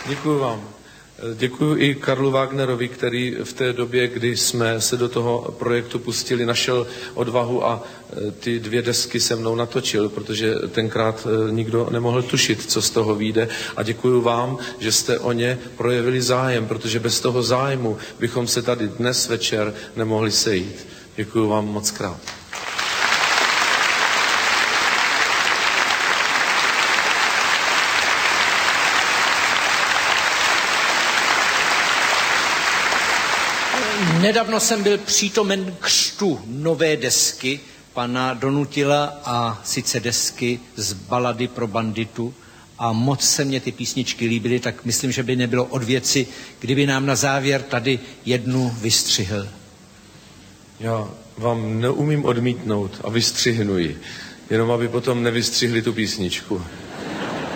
Děkuji vám. Děkuji i Karlu Wagnerovi, který v té době, kdy jsme se do toho projektu pustili, našel odvahu a ty 2 desky se mnou natočil, protože tenkrát nikdo nemohl tušit, co z toho vyjde. A děkuji vám, že jste o ně projevili zájem, protože bez toho zájmu bychom se tady dnes večer nemohli sejít. Děkuji vám moc krát. Nedávno jsem byl přítomen křtu nové desky pana Donutila, a sice desky z balady pro banditu, a moc se mě ty písničky líbily, tak myslím, že by nebylo od věci, kdyby nám na závěr tady jednu vystřihl. Já vám neumím odmítnout a vystřihnu ji, jenom aby potom nevystřihli tu písničku.